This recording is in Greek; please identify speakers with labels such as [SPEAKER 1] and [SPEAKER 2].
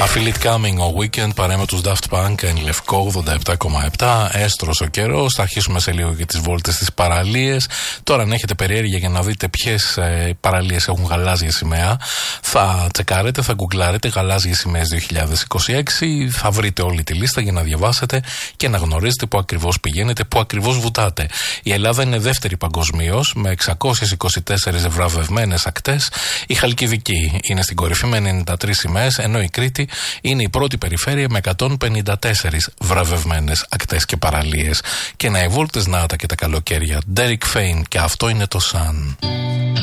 [SPEAKER 1] I Feel It Coming, ο Weekend, παρέα με τους Daft Punk, εν λευκό 87,7. Έστρος ο καιρός. Θα αρχίσουμε σε λίγο για τις βόλτες στις παραλίες. Τώρα, αν έχετε περιέργεια για να δείτε ποιες παραλίες έχουν γαλάζια σημαία, θα τσεκάρετε, θα γκουγκλάρετε γαλάζιες σημαίες 2026. Θα βρείτε όλη τη λίστα για να διαβάσετε και να γνωρίζετε πού ακριβώς πηγαίνετε, πού ακριβώς βουτάτε. Η Ελλάδα είναι δεύτερη παγκοσμίως με 624 βραβευμένες ακτές. Η Χαλκιδική είναι στην κορυφή με 93 σημαίες, ενώ η Κρήτη είναι η πρώτη περιφέρεια με 154 βραβευμένες ακτές και παραλίες. Και να οι βόλτες να τα και τα καλοκαίρια. Derek Fain, και αυτό είναι το Sun.